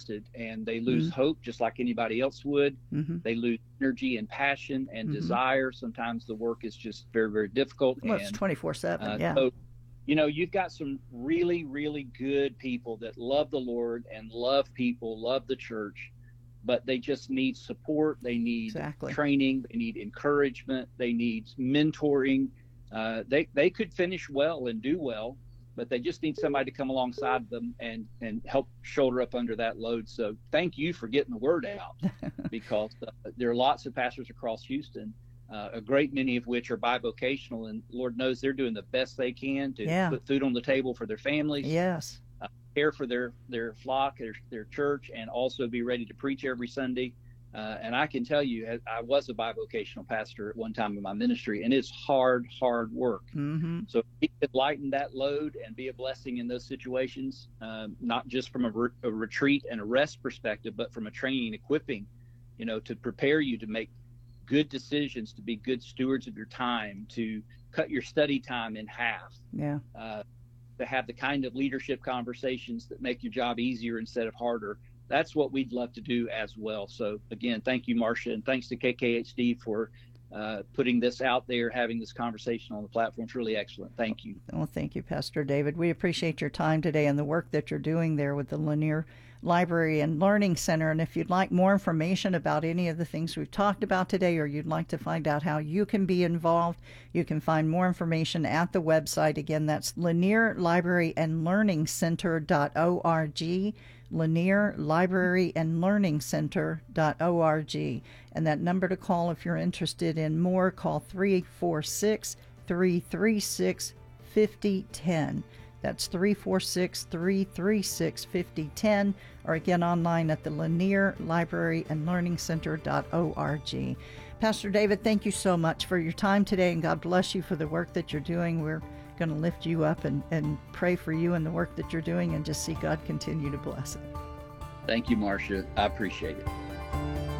exhausted and they lose hope just like anybody else would. They lose energy and passion and desire. Sometimes the work is just very, very difficult. Well, it's 24/7, yeah. So, you know, you've got some really, really good people that love the Lord and love people, love the church, but they just need support. They need training. They need encouragement. They need mentoring. They could finish well and do well, but they just need somebody to come alongside them and help shoulder up under that load. So thank you for getting the word out, because there are lots of pastors across Houston, a great many of which are bivocational, and Lord knows they're doing the best they can to put food on the table for their families. Yes. Care for their flock, their church, and also be ready to preach every Sunday. And I can tell you, I was a bivocational pastor at one time in my ministry, and it's hard work. So if we could lighten that load and be a blessing in those situations, not just from a retreat and a rest perspective, but from a training and equipping, you know, to prepare you to make good decisions, to be good stewards of your time, to cut your study time in half. To have the kind of leadership conversations that make your job easier instead of harder. That's what we'd love to do as well. So again, thank you, Marcia, and thanks to KKHD for putting this out there, having this conversation on the platform. It's really excellent. Thank you. Well, thank you, Pastor David. We appreciate your time today and the work that you're doing there with the Lanier Library and Learning Center. And if you'd like more information about any of the things we've talked about today, or you'd like to find out how you can be involved, you can find more information at the website. Again, that's Lanier Library and Learning Center.org. Lanier Library and Learning Center.org. And that number to call if you're interested in more, call 346-336-5010. That's 346-336-5010, or again online at the Lanier Library and Learning Center.org. Pastor David, thank you so much for your time today, and God bless you for the work that you're doing. We're going to lift you up and pray for you and the work that you're doing, and just see God continue to bless it. Thank you, Marcia. I appreciate it.